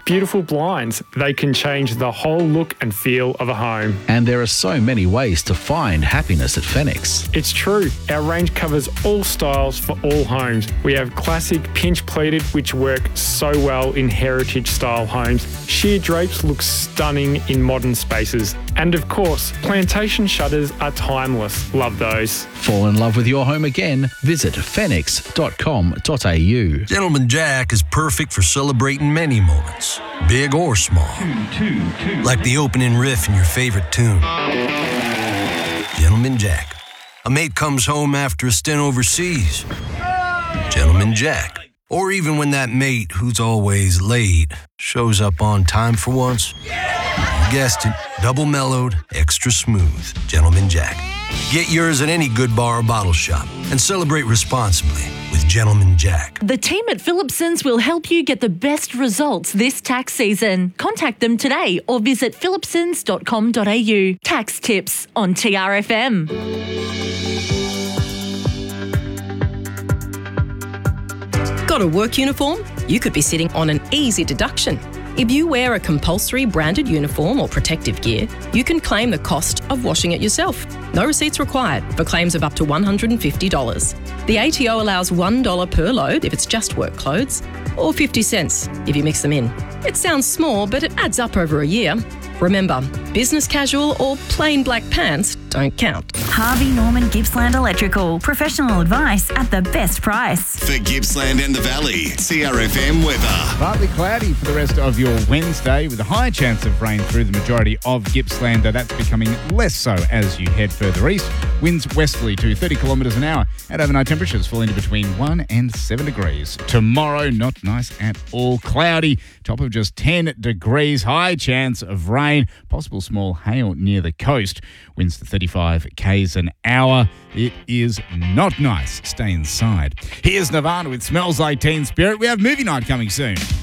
beautiful blinds. They can change the whole look and feel of a home. And there are so many ways to find happiness at Fenix. It's true. Our range covers all styles for all homes. We have classic pinch pleated, which work so well in heritage style homes. Sheer drapes look stunning in modern spaces. And of course, plantation shutters are timeless. Love those. Fall in love with your home again? Visit fenix.com.au. Gentleman Jack is perfect for celebrating many moments, big or small. Like the opening riff in your favorite tune. Gentleman Jack. A mate comes home after a stint overseas. Gentleman Jack. Or even when that mate, who's always late, shows up on time for once. You guessed it, double mellowed, extra smooth. Gentleman Jack. Get yours at any good bar or bottle shop and celebrate responsibly with Gentleman Jack. The team at Phillipsons will help you get the best results this tax season. Contact them today or visit phillipsons.com.au. Tax tips on TRFM. Got a work uniform? You could be sitting on an easy deduction. If you wear a compulsory branded uniform or protective gear, you can claim the cost of washing it yourself. No receipts required for claims of up to $150. The ATO allows $1 per load if it's just work clothes, or 50 cents if you mix them in. It sounds small, but it adds up over a year. Remember, business casual or plain black pants don't count. Harvey Norman Gippsland Electrical. Professional advice at the best price. For Gippsland and the Valley, TRFM weather. Partly cloudy for the rest of your Wednesday with a high chance of rain through the majority of Gippsland, though that's becoming less so as you head further east. Winds westerly to 30 kilometres an hour and overnight temperatures falling to between 1 and 7 degrees. Tomorrow, not nice at all. Cloudy, top of just 10 degrees, high chance of rain, possible small hail near the coast. Winds to 35 k's an hour. It is not nice. Stay inside. Here's Nirvana with Smells Like Teen Spirit. We have movie night coming soon.